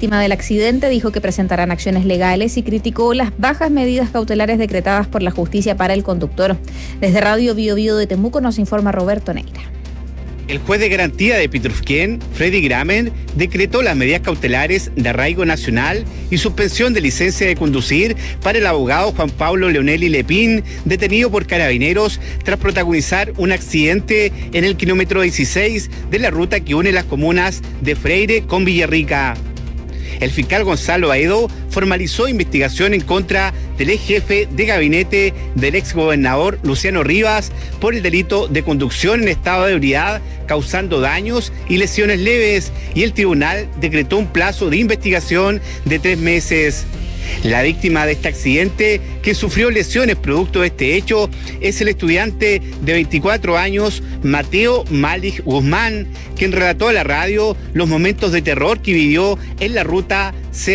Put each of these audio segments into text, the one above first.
víctima del accidente dijo que presentarán acciones legales y criticó las bajas medidas cautelares decretadas por la justicia para el conductor. Desde Radio Bio Bio de Temuco nos informa Roberto Neira. El juez de garantía de Pitrufquén, Freddy Gramen, decretó las medidas cautelares de arraigo nacional y suspensión de licencia de conducir para el abogado Juan Pablo Leonelli Lepín, detenido por carabineros tras protagonizar un accidente en el kilómetro 16 de la ruta que une las comunas de Freire con Villarrica. El fiscal Gonzalo Aedo formalizó investigación en contra del ex jefe de gabinete del exgobernador Luciano Rivas por el delito de conducción en estado de ebriedad causando daños y lesiones leves, y el tribunal decretó un plazo de investigación de 3 meses. La víctima de este accidente, que sufrió lesiones producto de este hecho, es el estudiante de 24 años, Mateo Malik Guzmán, quien relató a la radio los momentos de terror que vivió en la ruta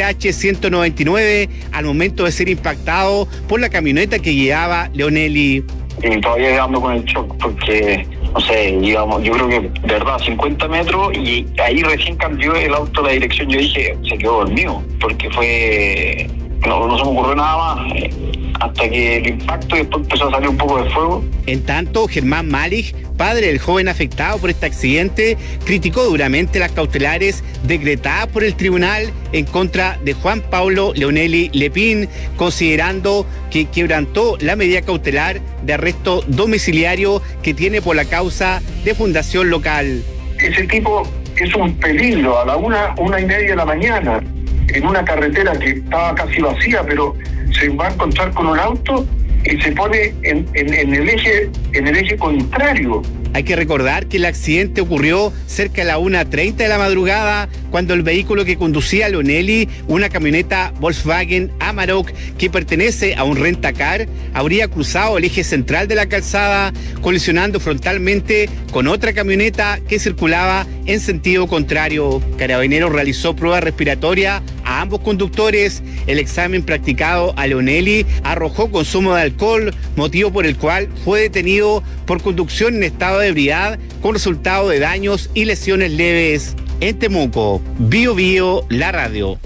CH-199 al momento de ser impactado por la camioneta que llevaba Leonelli. Y todavía quedando con el shock porque, no sé, digamos, yo creo que de verdad 50 metros y ahí recién cambió el auto la dirección. Yo dije, se quedó dormido, porque no se me ocurrió nada más hasta que el impacto y después empezó a salir un poco de fuego. En tanto, Germán Malik, padre del joven afectado por este accidente, criticó duramente las cautelares decretadas por el tribunal en contra de Juan Pablo Leonelli Lepín, considerando que quebrantó la medida cautelar de arresto domiciliario que tiene por la causa de fundación local. Ese tipo es un peligro a la 1:30 de la mañana, en una carretera que estaba casi vacía, pero se va a encontrar con un auto y se pone en el eje contrario. Hay que recordar que el accidente ocurrió cerca de la 1:30 de la madrugada, cuando el vehículo que conducía Leonelli, una camioneta Volkswagen Amarok que pertenece a un rentacar, habría cruzado el eje central de la calzada, colisionando frontalmente con otra camioneta que circulaba en sentido contrario. Carabineros realizó prueba respiratoria a ambos conductores. El examen practicado a Leonelli arrojó consumo de alcohol, motivo por el cual fue detenido por conducción en estado de ebriedad con resultado de daños y lesiones leves. En Temuco, Bio Bio, la radio.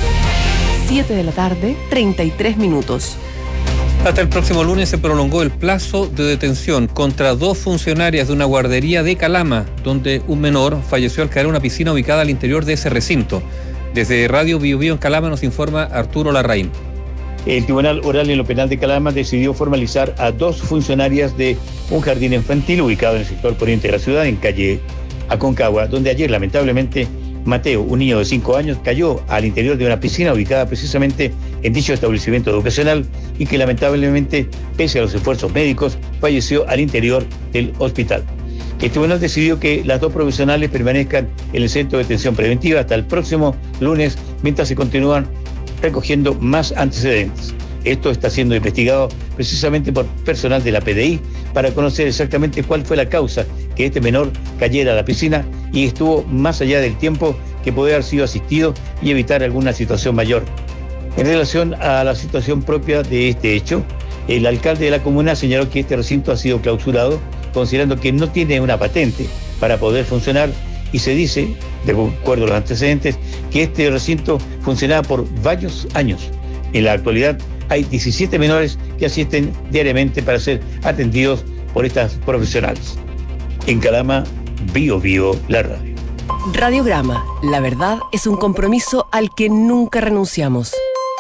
7:33 p.m. Hasta el próximo lunes se prolongó el plazo de detención contra 2 funcionarias de una guardería de Calama, donde un menor falleció al caer en una piscina ubicada al interior de ese recinto. Desde Radio Bio Bio en Calama nos informa Arturo Larraín. El Tribunal Oral en lo Penal de Calama decidió formalizar a 2 funcionarias de un jardín infantil ubicado en el sector poniente de la ciudad, en calle Aconcagua, donde ayer lamentablemente Mateo, un niño de 5 años, cayó al interior de una piscina ubicada precisamente en dicho establecimiento educacional y que lamentablemente, pese a los esfuerzos médicos, falleció al interior del hospital. El tribunal decidió que las 2 profesionales permanezcan en el centro de detención preventiva hasta el próximo lunes, mientras se continúan recogiendo más antecedentes. Esto está siendo investigado precisamente por personal de la PDI para conocer exactamente cuál fue la causa que este menor cayera a la piscina y estuvo más allá del tiempo que puede haber sido asistido y evitar alguna situación mayor. En relación a la situación propia de este hecho, el alcalde de la comuna señaló que este recinto ha sido clausurado, considerando que no tiene una patente para poder funcionar, y se dice, de acuerdo a los antecedentes, que este recinto funcionaba por varios años. En la actualidad hay 17 menores que asisten diariamente para ser atendidos por estas profesionales. En Calama, Bio Bio, la radio. Radiograma, la verdad es un compromiso al que nunca renunciamos.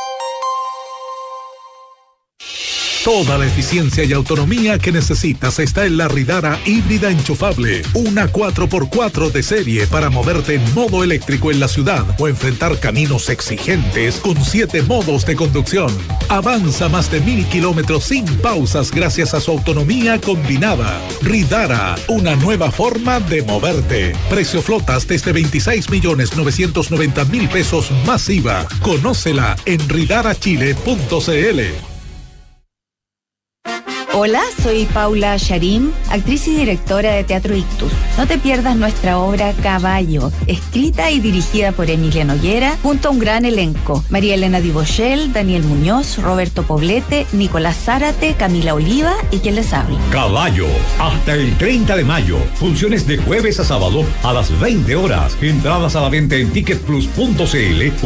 Toda la eficiencia y autonomía que necesitas está en la Ridara híbrida enchufable. Una 4x4 de serie para moverte en modo eléctrico en la ciudad o enfrentar caminos exigentes con 7 modos de conducción. Avanza más de 1000 kilómetros sin pausas gracias a su autonomía combinada. Ridara, una nueva forma de moverte. Precio flotas desde 26.990.000 pesos más IVA. Conócela en ridarachile.cl. Hola, soy Paula Sharim, actriz y directora de Teatro Ictus. No te pierdas nuestra obra Caballo, escrita y dirigida por Emilia Noguera, junto a un gran elenco: María Elena Dibochel, Daniel Muñoz, Roberto Poblete, Nicolás Zárate, Camila Oliva y quien les habla. Caballo, hasta el 30 de mayo. Funciones de jueves a sábado a las 20 horas. Entradas a la venta en ticketplus.cl